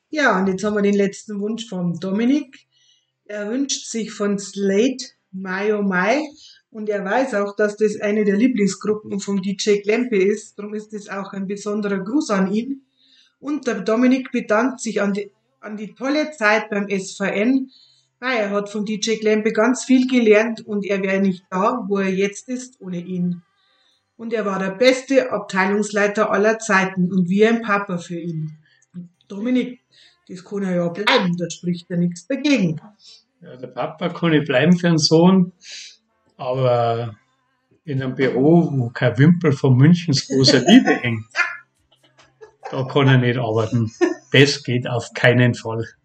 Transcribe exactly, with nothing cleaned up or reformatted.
Ja, und jetzt haben wir den letzten Wunsch vom Dominik. Er wünscht sich von Slate My Oh My und er weiß auch, dass das eine der Lieblingsgruppen vom D J Klempe ist. Darum ist es auch ein besonderer Gruß an ihn. Und der Dominik bedankt sich an die, an die tolle Zeit beim S V N, weil er hat von D J Klempe ganz viel gelernt und er wäre nicht da, wo er jetzt ist, ohne ihn. Und er war der beste Abteilungsleiter aller Zeiten und wie ein Papa für ihn. Dominik, das kann er ja bleiben, da spricht ja nichts dagegen. Ja, der Papa kann nicht bleiben für einen Sohn, aber in einem Büro, wo kein Wimpel von Münchens großer Liebe hängt, da kann er nicht arbeiten. Das geht auf keinen Fall.